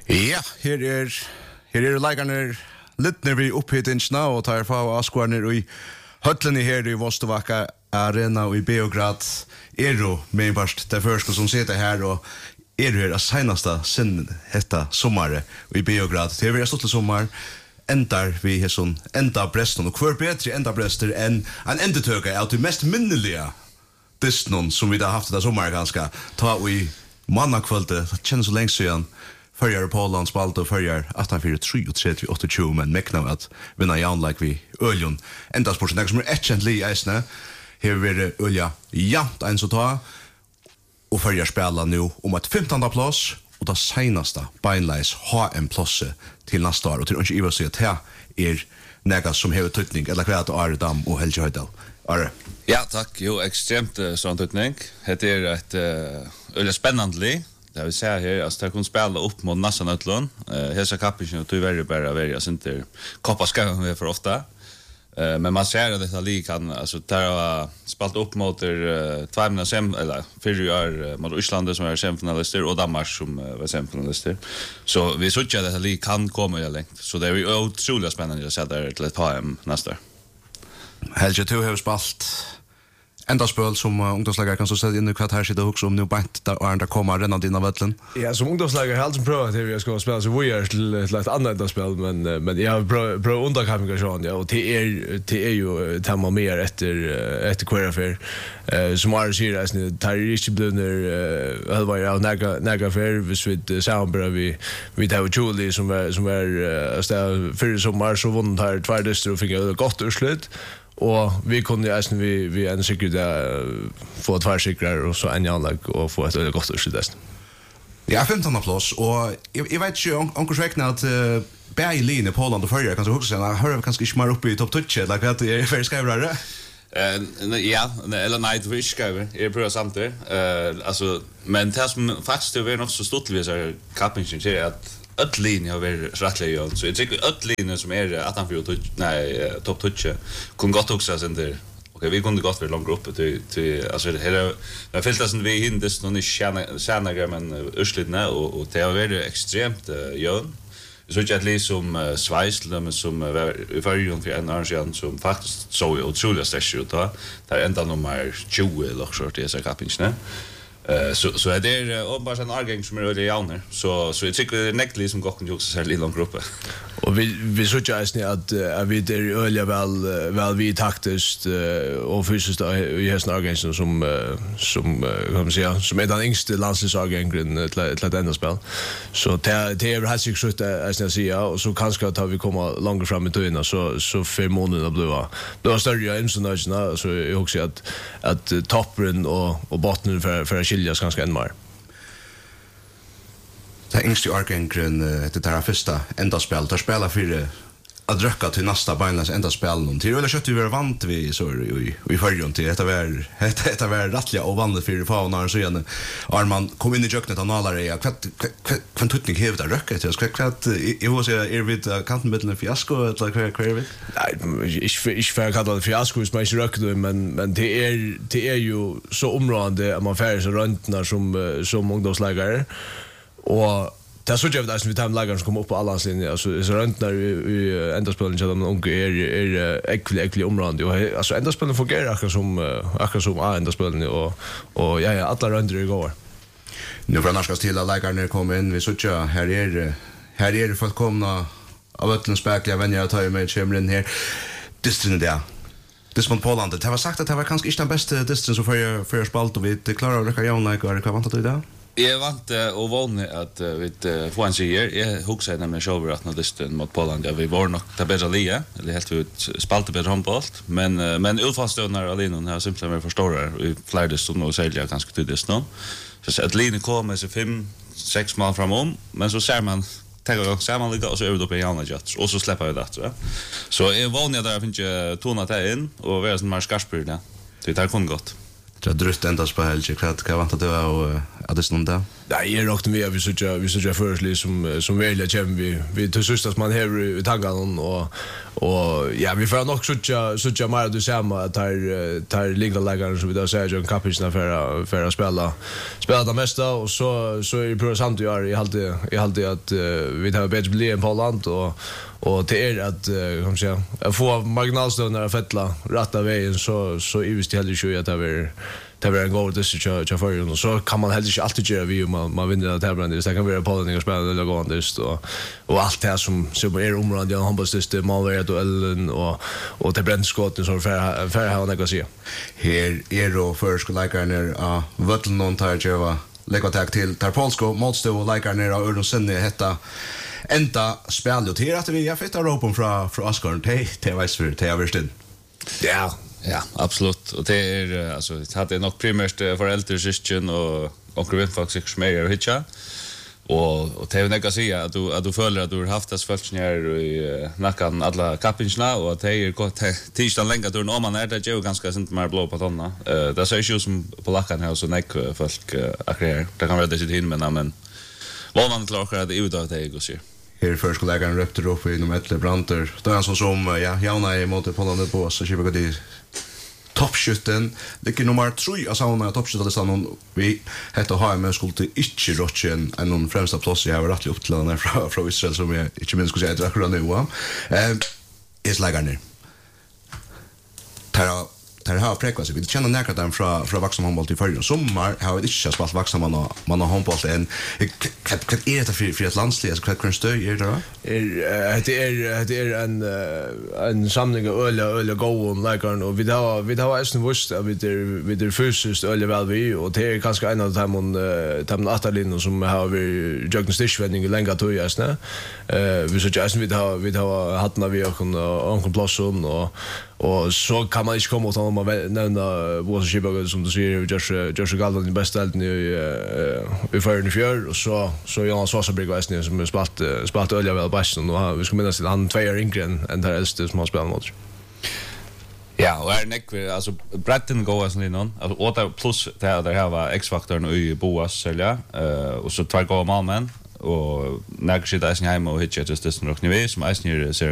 Ja, her er leikarnir litt vi opphittingsna og tar fra avskvarnir i høllene her i Vostovaka Arena og i Beograd med barst det første som sitter her og her seneste sinn hetta sommare i Beograd. Det er stått til sommar endar vi hesson enda Breston og hver bedre enda Brester enn en endetøka av de mest minnelige Disney som vi da haft det sommar ganska ta i mannakvölde, det kjennes så lengst siden Förjar Poland spalt och förjar 18-4-3-38 men mekna att vinna janlag vi Öljon. Enda sporten som är kändlig i eisne. Här vi Ölja jämt en så ta och förjar spela nu om ett 15:e plats och det senaste beinleis HM-plasset till nästa år och till inte Ivar säger att här är näga som har tydning eller kvart Are Dam och Helge Höjdal. Are. Ja, tack. Jo, extremt sån tydning. Det är ett Ölja spännande. Det vill säga här att jag kan spela upp mot nästan utlån. Hesa kappen och tyvärr bara välja inte koppa ska vi för ofta. Men man ser att detta lik kan alltså ta spalt upp mot två mina sem eller 4 år mot Ryssland som är semifinalister och Danmark som var semifinalister. Så vi såg att detta lik kan komma långt. Så det är otroligt spännande att se där till ett HM nästa år. Helge, du har spalt enda spöl som ungdomslägare kan så säga in i kvart här sitter också om nu bant där och kommer renna dina vällen. Ja, som ungdomslägare har alltid prövat det vi ska spela så vi är till ett annat spel men jag har prövat underkommunikation ja och det är ju tema mer efter queer som är seriöst nu tar inte blunder halva jag näga för vi samarbeta vi tar Julie som är för sommar så vann här 2 dyster och fick ett gott urslut. Och vi kunde ju vi en säkert få 2 cyklar och så en anlag och få ett gott urslut. Ja, 15:e plats och jag vet ju onkel räknar att Berlin i Poland och förra kan så också säga hör vi kanske smart upp i topp 20 like att det är för skrivare. Ja, eller nej, det vill skriva. Jag prövar samtidigt. Alltså men det som faktiskt det är nog så stort vi så kappingen är att öllin har varit rättliga så jag tycker öllin som är 18-4 topp 20 kunde gott också sen där. Okej, vi kunde gott för lång grupp till alltså det fältas som vi hindes någon kärna men urslitna och det har varit extremt jön. Så jag läser som Schweiz som i förrjun för en arrangemang som faktiskt så otroligt stort ut då. Där ända nummer 20 eller så det är så kapinne. Så är det bara en argäng som är öde jauner. Så jag tycker det är näckligt som gocken också så här lilla grupp. Och vi så just att vi det öliga väl vi taktiskt och fysiskt i hästen argäng som kan man säga som är den yngste landslagsargängen till ett enda spel. Så det är helt säkert att jag säger och så kanske att vi kommer långt fram i tiden så för månaderna blir större än så nöjda så jag också att toppen och botten för skiljas ganska än mer. Det yngste argängren det där första enda spel tar spela för att röka till nästa beinlands enda spel till eller kött vi var vant vi så i förrjun till detta var rättliga och vanligt för faunar så igen Arman kom in i köknet och nalare jag kvant tutning hävda röka till kvart jag vill säga vid kanten mitten fiasko eller kvar vid nej ich för kallar det fiasko är inte röka men det är ju så område att man färdas runt som ungdomslägare och det så jag vet att vi tar lagar som kommer upp på alla linjer alltså så runt när vi ända spelen så de unga är äcklig område och alltså ända spelen fungerar akkurat som ända spelen och ja alla runder igår. Nu från nästa till lagar när kommer in vi så här är det fullkomna av öllens spärkliga vänner jag tar med chimren här distrin där. Det som Poland det var sagt att det var kanske inte den bästa distrin så för spalt och vi klarar att räcka jämna och vad väntar du idag? Jag vant och vanligt att vi får en seger. Jag huxar nämligen själv att när listan mot Poland vi var nog det bättre lia eller helt ut spalta bättre handboll men utfallsståndar alene har simpelt med förstårar vi flärdes som och sälja ganska tydligt nu. Så att linjen kommer så 5-6 mål framom men så ser man tänker jag samman lite och så över upp i Janne Jets och så släpper vi det så är vanligt där finns ju tona ta in och vara som mer skarpspel där. Det tar kon gott. Det drutt ända på Helge kvart kan vänta det och att det stod där. Nej, jag rockte med vi så försli som välja käm vi till sist att man här i tankarna och ja vi får nog så mer du samma tar ligalägaren som vi då säger John Capitna för att spela det mesta och så är det på samt gör i alltid att vi tar bättre bli en på land och till att kan säga få marginalstönar att fettla rätta vägen så är det heller ju att det var en god decision för och så kan man heller inte alltid göra vi man vinner det här det kan vara på den och spela eller gå andest och allt det som är området och handbollssystem målvärd och ellen och till brännskotten så för ha något att säga. Här är då förskoleläkaren av Vötlen tar lägga tag till Tarpolsko motstå och läkaren av Örnsen hetta enda spel och till att vi har fått ropen från Oscar till Västfjord till Översten. Ja, absolut. Och det är alltså det hade nog primärt föräldrar syskon och onkel faktiskt som är hitcha. Och det är nog att säga att du följer att du har haft det svältningar i nacken alla kappinsna och det är gott tisdagen länge då om man är det ju ganska sent mer blå på tonna. Det ser ju som på lackan här så näck folk akkurat. Det kan vara det sitt in men vad man klarar att ut av det går så. Här förskoleläkaren röpte upp i nummer 1 Branter. Då är han som Jauna i mot på landet på så kör vi toppskytten. Det är nummer 3 av såna toppskyttarlistan vi heter HM skulle till inte rotchen en främsta plats jag har rätt upp till den från Israel som jag inte minns skulle säga akkurat nu. Är läggarna. Tar har präkvas vi känner nära dem från vuxen handboll till förra sommar har vi inte spelat vuxna man har handboll en vad är det för ett landslag så kan stöj är det det är en samling av öl gå läkaren och vi har ästen vust att vi det fysiskt öl väl vi och det är kanske en av de Atalin som har vi Jörgen Stischwending länge tog ästen vi så just vi har haft när vi och plåsen och så kan man inte komma åt honom och nämna våra skibbar som du säger Joshua Galdan i bästa elden i förrän i fjör och så Jonas Sosabrygg västning som spalt ölja väl basen och vi ska minnas till han 2 år yngre än där äldste som har spelat mot. Ja, och är näck alltså Bratton går alltså någon alltså 8 plus där här var X-faktorn i Boas sälja och så 2 mål men och när skit är hemma och hitcha just det som nog ni vet som är ser